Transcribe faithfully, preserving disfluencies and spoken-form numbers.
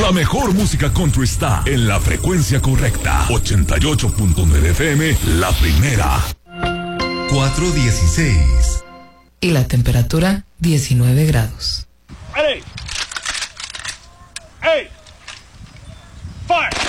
La mejor música country está en la frecuencia correcta. ochenta y ocho punto nueve F M, la primera. cuatro dieciséis. Y la temperatura, diecinueve grados. Ready. Hey. Fire.